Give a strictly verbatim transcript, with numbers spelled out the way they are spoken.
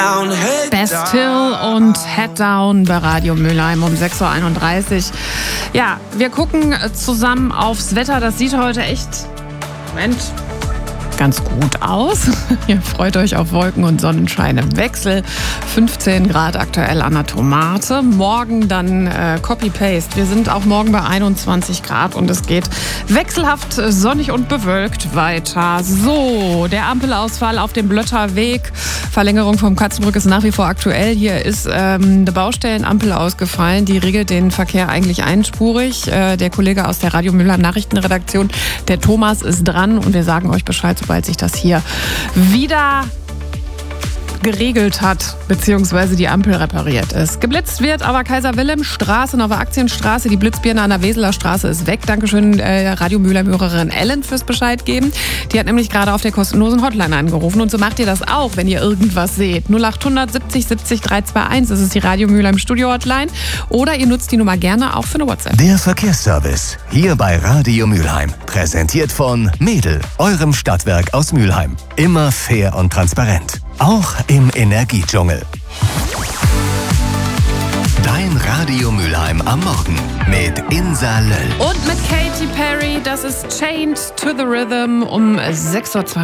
Best Hill und Head Down bei Radio Mülheim um sechs Uhr einunddreißig. Ja, wir gucken zusammen aufs Wetter. Das sieht heute echt, Moment, ganz gut aus. Ihr freut euch auf Wolken und Sonnenschein im Wechsel. fünfzehn Grad aktuell an der Tomate. Morgen dann äh, Copy-Paste. Wir sind auch morgen bei einundzwanzig Grad und es geht wechselhaft sonnig und bewölkt weiter. So, der Ampelausfall auf dem Blötter Weg. Verlängerung vom Katzenbrück ist nach wie vor aktuell. Hier ist ähm, eine Baustellenampel ausgefallen. Die regelt den Verkehr eigentlich einspurig. Äh, der Kollege aus der Radio Mülheim Nachrichtenredaktion, der Thomas, ist dran und wir sagen euch Bescheid, sobald sich das hier wieder geregelt hat, beziehungsweise die Ampel repariert ist. Geblitzt wird aber Kaiser-Wilhelm-Straße, Neue Aktienstraße, die Blitzbirne an der Weseler Straße ist weg. Dankeschön, äh, Radio Mülheim-Hörerin Ellen fürs Bescheid geben. Die hat nämlich gerade auf der kostenlosen Hotline angerufen und so macht ihr das auch, wenn ihr irgendwas seht. null acht hundert siebzig siebzig dreihundertzweiundzweißig, das ist die Radio Mülheim Studio Hotline, oder ihr nutzt die Nummer gerne auch für eine WhatsApp. Der Verkehrsservice, hier bei Radio Mülheim, präsentiert von Mädel, eurem Stadtwerk aus Mülheim. Immer fair und transparent. Auch im Energiedschungel. Dein Radio Mülheim am Morgen mit Insa Löll. Und mit Katy Perry, das ist Chained to the Rhythm um sechs Uhr zwei.